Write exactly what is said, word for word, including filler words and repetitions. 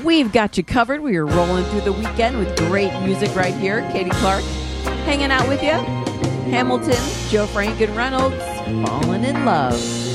We've got you covered. We are rolling through the weekend with great music right here. Katie Clark hanging out with you. Hamilton, Joe Frank and Reynolds, Falling in Love.